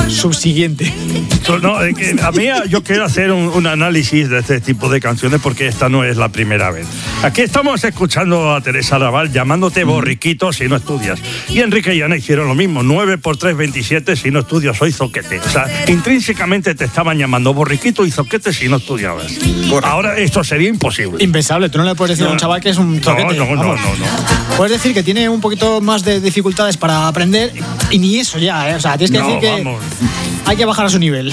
subsiguiente. No, a mí yo quiero hacer un análisis de este tipo de canciones porque esta no es la primera vez. Aquí estamos escuchando a Teresa Raval llamándote borriquito si no estudias. Y Enrique y Ana hicieron lo mismo, 9 por 3, 27, si no estudias soy zoquete. O sea, intrínsecamente te estaban llamando borriquito y zoquete si no estudiabas. Ahora esto sería imposible. Impensable, tú no le puedes decir a un chaval que es un zoquete. No. Puedes decir que tiene un poquito más de dificultades para aprender y ni eso ya, ¿eh? O sea, tienes que decir que hay que bajar a su nivel.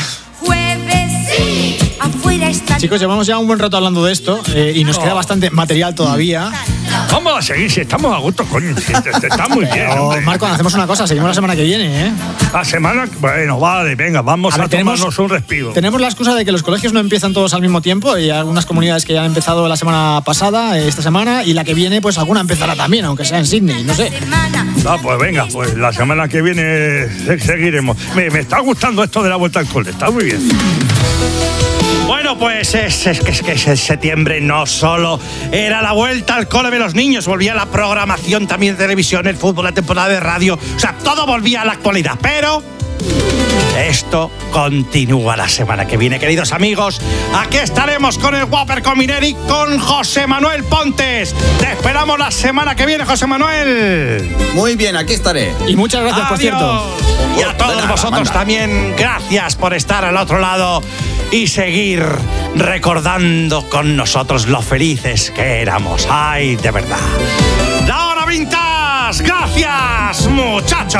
Chicos, llevamos ya un buen rato hablando de esto y nos queda bastante material todavía. Vamos a seguir, si estamos a gusto, coño. Está muy bien. Marco, hacemos una cosa, seguimos la semana que viene, ¿eh? La semana, bueno, vale, venga, vamos a tomarnos un respiro. Tenemos la excusa de que los colegios no empiezan todos al mismo tiempo y hay algunas comunidades que ya han empezado la semana pasada, esta semana, y la que viene, pues alguna empezará también, aunque sea en Sydney, no sé. Pues venga, pues la semana que viene seguiremos. Me está gustando esto de la vuelta al cole, está muy bien. Bueno, pues es que septiembre no solo era la vuelta al cole de los niños, volvía la programación también de televisión, el fútbol, la temporada de radio, o sea, todo volvía a la actualidad, pero esto continúa la semana que viene, queridos amigos. Aquí estaremos con el Whopper con Mineri, con José Manuel Pontes. Te esperamos la semana que viene, José Manuel. Muy bien, aquí estaré. Y muchas gracias, por cierto. Y a todos vosotros también, gracias por estar al otro lado y seguir recordando con nosotros lo felices que éramos. ¡Ay, de verdad! ¡La hora vintage! ¡Gracias, muchachos!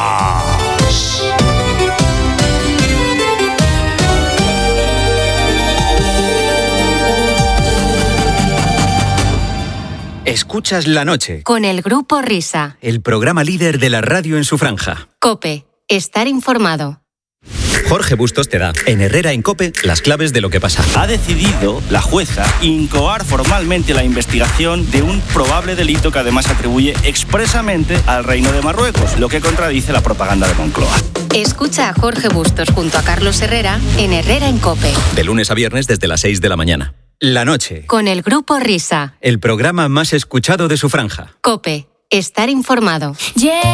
Escuchas La Noche. Con el Grupo Risa. El programa líder de la radio en su franja. COPE. Estar informado. Jorge Bustos te da, en Herrera en COPE, las claves de lo que pasa. Ha decidido la jueza incoar formalmente la investigación de un probable delito que además atribuye expresamente al Reino de Marruecos, lo que contradice la propaganda de Moncloa. Escucha a Jorge Bustos junto a Carlos Herrera en Herrera en COPE. De lunes a viernes desde las 6 de la mañana. La Noche. Con el Grupo Risa. El programa más escuchado de su franja. COPE. Estar informado.